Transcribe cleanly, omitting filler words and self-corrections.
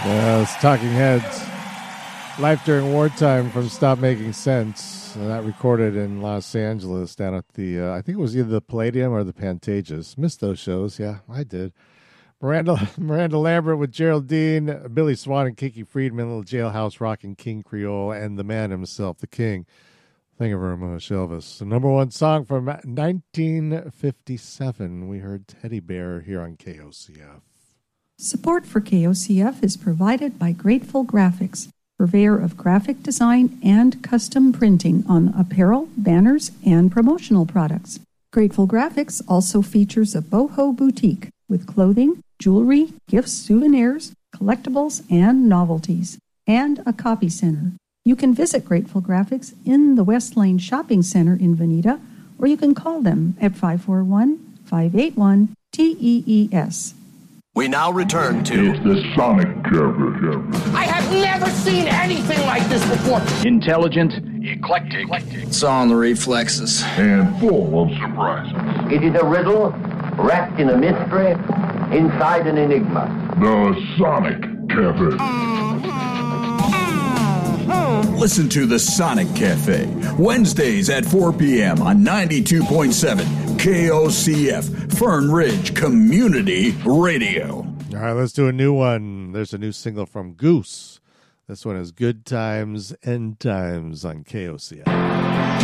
It's Talking Heads. Life During Wartime from Stop Making Sense. And that recorded in Los Angeles down at the, I think it was either the Palladium or the Pantages. Missed those shows. Yeah, I did. Miranda Lambert with Geraldine, Billy Swan and Kiki Friedman, Little Jailhouse Rockin' King Creole, and the man himself, the king. Thank you very much, Elvis. The number one song from 1957. We heard Teddy Bear here on KOCF. Support for KOCF is provided by Grateful Graphics, purveyor of graphic design and custom printing on apparel, banners, and promotional products. Grateful Graphics also features a boho boutique with clothing, jewelry, gifts, souvenirs, collectibles, and novelties, and a copy center. You can visit Grateful Graphics in the West Lane Shopping Center in Veneta, or you can call them at 541-581-TEES. We now return to the Sonic Cafe. I have never seen anything like this before. Intelligent, eclectic, it's on the reflexes, and full of surprises. It is a riddle wrapped in a mystery inside an enigma. The Sonic Cafe. Listen to the Sonic Cafe Wednesdays at 4 p.m. on 92.7 KOCF Fern Ridge Community Radio. All right, let's do a new one. There's a new single from Goose. This one is Good Times, End Times on KOCF.